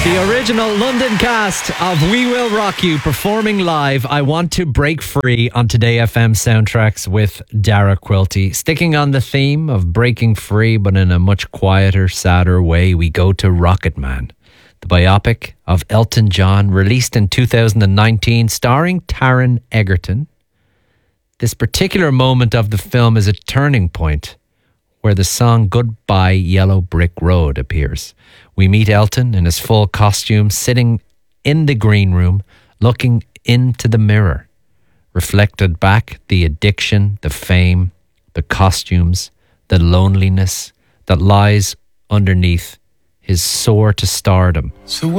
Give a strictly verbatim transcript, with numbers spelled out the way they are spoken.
The original London cast of We Will Rock You performing live I Want to Break Free on Today F M Soundtracks with Dara Quilty. Sticking on the theme of breaking free, but in a much quieter, sadder way, we go to Rocket Man, the biopic of Elton John, released in two thousand nineteen, starring Taron Egerton. This particular moment of the film is a turning point where the song Goodbye Yellow Brick Road appears. We meet Elton in his full costume, sitting in the green room, looking into the mirror. Reflected back the addiction, the fame, the costumes, the loneliness that lies underneath his soar to stardom. So